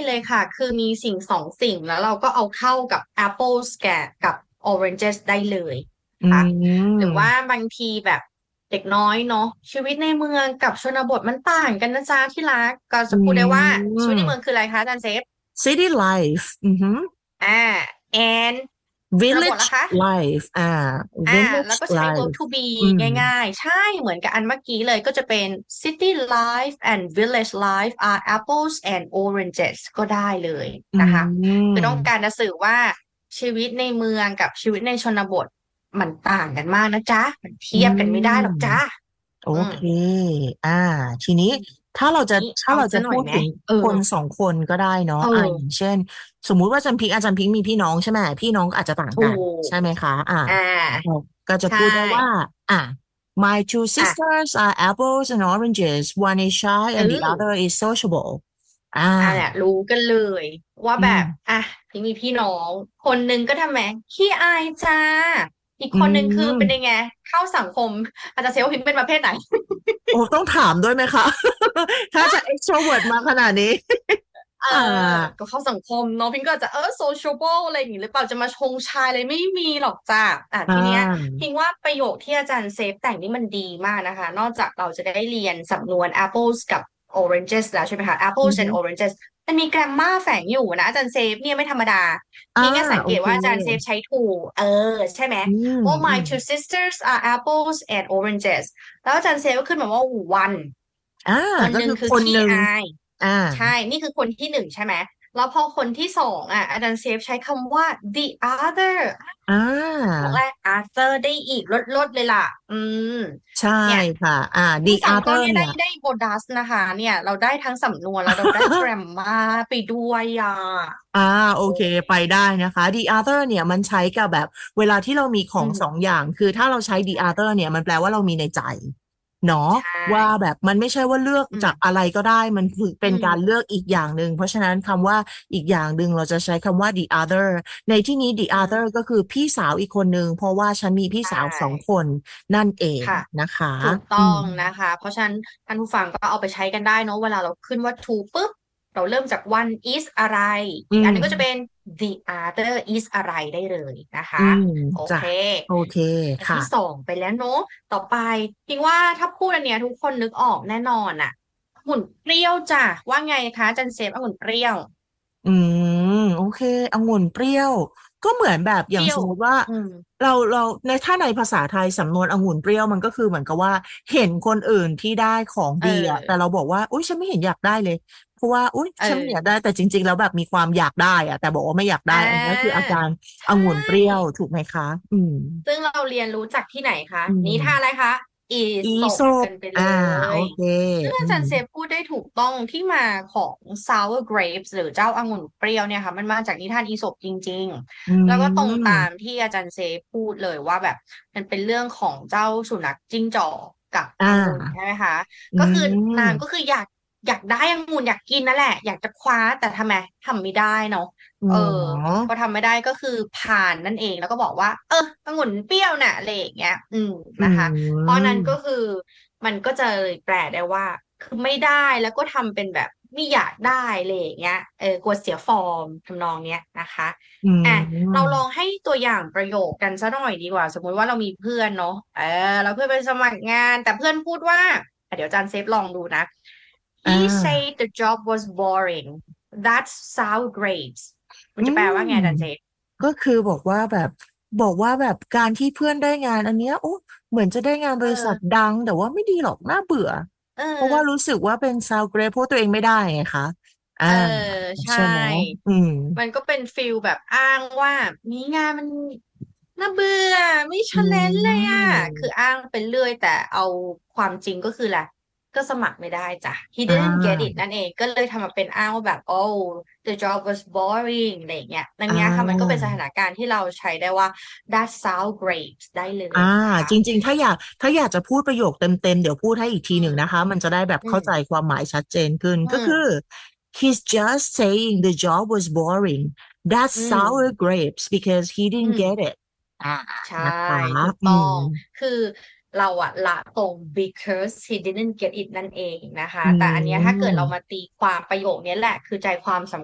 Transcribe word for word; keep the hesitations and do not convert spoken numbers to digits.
เลยค่ะคือมีสิ่งสองสิ่งแล้วเราก็เอาเข้ากับ apples แกะกับ oranges ได้เลยอืค่ะหรือว่ามบางทีแบบเด็กน้อยเนาะชีวิตในเมืองกับชนบทมันต่างกันนะจ๊ะที่รักก็อืจะพูดได้ว่าชีวิตในเมืองมคืออะไรคะอาจารย์เซฟ city life อือหืออ่า and ชนบท village ล่ะคะ life อ่าอ่าแล้ village วก็ใช้ verb life to be อืมง่ายๆใช่เหมือนกับอันเมื่อกี้เลยก็จะเป็น city life and village life are apples and oranges ก็ได้เลยอืนะคะคือต้องการมจะสื่อว่าชีวิตในเมืองกับชีวิตในชนบทมันต่างกันมากนะจ๊ะมันอืเทียบกันไม่ได้หรอกจ้ามโออืมเคอ่าทีนี้ถ้าเราจะนี่เอาถ้าเราซะหน่อยไหมจะพูดถึงเออคนสองคนก็ได้เนาะเออ่าออย่างเช่นสมมุติว่าอาจารย์พิงค์อาจารย์พิงค์มีพี่น้องใช่ไหมพี่น้องก็อาจจะต่างถูกันกใช่ไหมคะอ่าอ่าเราก็จะใช่พูดได้ว่าอ่า my two อ่ะ sisters are apples and oranges one is shy เอ and the อ other is sociable อ่าอ่ะเนี่ยรู้กันเลยว่าอืแบบมอ่ะพี่มีพี่น้องคนหนึ่งก็ทำไมขี้อายจ้าอีกอืคนหนึ่งคือเป็นยังมไงเข้าสังคมอาจจะเซลล์พิมพ์เป็นประเภทไหนโอ้ต้องถามด้วยไหมคะถ้าจะ extrovert มาขนาดนี้เอออ่าก็เข้าสังคมเนาะพิงก็อาจจะเออ sociable อะไรอย่างงี้หรือเปล่าจะมาชงชายอะไรไม่มีหรอกจ้าอ่ะอ่ทีเนี้ยาพิงว่าประโยคที่อาจารย์เซฟแต่งนี่มันดีมากนะคะนอกจากเราจะได้เรียนสำนวน apples กับ oranges แล้วใช่ไหมคะอื apples อฮึ and oranges มันมี grammar แฝงอยู่นะอาจารย์เซฟเนี่ยไม่ธรรมดาอ่าพิงก็สังโอเคเกตว่าอาจารย์เซฟใช้ถูกเออใช่ไหมอืมว่าอื my ม two sisters are apples and oranges แล้วอาจารย์เซฟก็ขึ้นมาว่า one อ่าคนหนึ่งก็คือคือขี้คนหนึ่งอายอ่าใช่นี่คือคนที่หนึ่งใช่ไหมแล้วพอคนที่สองอ่ะอาจารย์เซฟใช้คำว่า the other อ่าบอกแรก other ได้อีกลดลดเลยล่ะอืมใช่เนี่ยค่ะอ่า the ผู้ฟังก็ other เนี่ยได้เนี่ยได้โบนัสนะคะเนี่ยเราได้ทั้งสำนวนแล้วเราได้แกรม มาไปด้วยอ่ะอ่าโอโอ้เคไปได้นะคะ the other เนี่ยมันใช้กับแบบเวลาที่เรามีขออืงสองมอย่างคือถ้าเราใช้ the other เนี่ยมันแปลว่าเรามีในใจเนาะใช่ว่าแบบมันไม่ใช่ว่าเลือกอืมจากอะไรก็ได้มันคืออืเป็นการเลืมอกอีกอย่างหนึ่งเพราะฉะนั้นคำว่าอีกอย่างหนึ่งเราจะใช้คำว่า the other ในที่นี้ the อื other มก็คือพี่สาวอีกคนนึงเพราะว่าฉันมีพี่ใช่สาวสองคนนั่นเองค่ะนะคะถูกต้ออืมงนะคะเพราะฉะนั้นท่านผู้ฟังก็เอาไปใช้กันได้เนอะเวลาเราขึ้นวัตถุปุ๊บเราเริ่มจาก one is อะไรอือีกอันนึงก็จะมเป็น the other is อะไรได้เลยนะอืคะมโอจ้ะเคโอเคค่ะอันที่สองไปแล้วเนอะต่อไปพิงว่าถ้าพูดอันเนี้ยทุกคนนึกออกแน่นอนอะองุ่นเปรี้ยวจ้ะว่าไงคะจันเซฟองุ่นเปรี้ยวอืมโอเคองุ่นเปรี้ยวก็เหมือนแบบอย่างเปรี้ยวสมมติว่าอืมเราเราในถ้าในภาษาไทยสำนวนองุ่นเปรี้ยวมันก็คือเหมือนกับว่าเห็นคนอื่นที่ได้ของเอดีอะแต่เราอบอกว่าอุ้ยฉันไม่เห็นอยากได้เลยเพราะว่าอุ้ยเอฉันไม่อยากได้อแต่จริงๆแล้วแบบมีความอยากได้อะแต่บอกว่าไม่อยากได้อ่อันนี้คืออาาการใชองุ่นเปรี้ยว่ถูกไหมคะอืมซึ่งเราเรียนรู้จากที่ไหนคะอืนิทานอะไรมคะอีอีสโซปบกันไปเลอ่าโอยเคซึ่งอืมอาจารย์เซฟพูดได้ถูกต้องที่มาของ sour grapes หรือเจ้าองุ่นเปรี้ยวเนี่ยค่ะมันมาจากนิทานอีสปจริงอืๆแล้วก็ตรงตามมที่อาจารย์เซฟพูดเลยว่าแบบมันเป็นเรื่องของเจ้าสุนัขจิ้งจอกกับอ่องุ่นาใช่ไหมคะอืก็คือนางก็มคืออยากอยากได้องุ่นอยากกินนั่นแหละอยากจะคว้าแต่ทำไมทำไม่ได้เนาะอ๋เอออพอทำไม่ได้ก็คือผ่านนั่นเองแล้วก็บอกว่าเออองุ่นเปรี้ยวน่ะอะไรอย่างเงี้ยอืมอืนะคะเพราะนั้นก็มคือมันก็จะเลยแปลได้ว่าคือไม่ได้แล้วก็ทำเป็นแบบไม่อยากได้อะไรอย่างเงี้ยเออกลัวเสียฟอร์มทำนองเนี้ยนะคะอือ่ะเราลมองให้ตัวอย่างประโยคกันซะหน่อยดีกว่าสมมุติว่าเรามีเพื่อนเนาะเออเราเพื่อนไปสมัครงานแต่เพื่อนพูดว่าอ่ะเดี๋ยวอาจารย์เซฟลองดูนะอ่ He า said the job was boring That's sour grapes มัอืนจะแปลว่าไงอาจารย์เจมก็คือบอกว่าแบบบอกว่าแบบการที่เพื่อนได้งานอันเนี้ยโอ้เหมือนจะได้งานบเอริษัทอดังแต่ว่าไม่ดีหรอกน่าเบื่อเออเพราะว่ารู้สึกว่าเป็นซาวเกรเพราะตัวเองไม่ได้ไงคะอ่าเออใช่ใช่ไหมอืมมันก็เป็นฟิลแบบอ้างว่านี้งานมันน่าเบื่อไม่ชอืาเลนจ์เลยอ่ะคือมอ้างไปเรื่อยแต่เอาความจริงก็คือแหละไรก็สมัครไม่ได้จ้ะ he อ่ didn't get it านั่นเองก็เลยทำมาเป็นอ้างว่าแบบ oh the job was boring อะไรอย่างเงี้ยอันอ่เนี้ยค่ะมันก็เป็นาสถานการณ์ที่เราใช้ได้ว่า that sound great ได้เลอ่ายนะคะจริงๆถ้าอยากถ้าอยากจะพูดประโยคเต็มๆเดี๋ยวพูดให้อีกทีอืมหนึ่งนะคะมันจะได้แบบอืมเข้าใจความหมายชัดเจนขึ้นอืก็คือม he's just saying the job was boring that's อืม sour grapes because he อื didn't ม get it อ่าใช่นะคะถูกอืมต้องคือเราอะละตรง because he didn't get it นั่นเองนะคะอืแต่อันเนี้ยถ้าเกิดเรามามตีความประโยคนี้แหละคือใจความสำ